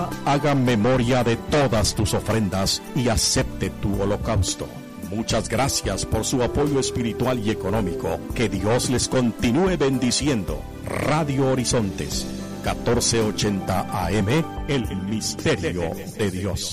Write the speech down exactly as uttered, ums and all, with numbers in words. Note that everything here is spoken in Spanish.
haga memoria de todas tus ofrendas y acepte tu holocausto. Muchas gracias por su apoyo espiritual y económico. Que Dios les continúe bendiciendo. Radio Horizontes, catorce ochenta A M, el misterio de Dios.